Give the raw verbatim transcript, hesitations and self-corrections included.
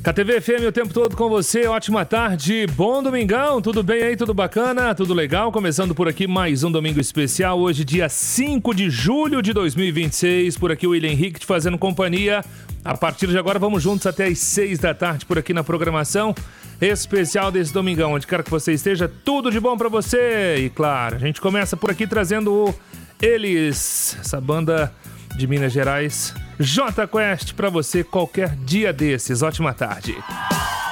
K T V F M o tempo todo com você, ótima tarde, bom domingão, tudo bem aí, tudo bacana, tudo legal? Começando por aqui mais um domingo especial, hoje dia cinco de julho de dois mil e vinte e seis, por aqui o William Henrique te fazendo companhia. A partir de agora vamos juntos até as seis da tarde por aqui na programação especial desse domingão, onde quer que você esteja, tudo de bom pra você. E claro, a gente começa por aqui trazendo o Eles, essa banda de Minas Gerais, Jota Quest, pra você qualquer dia desses. Ótima tarde.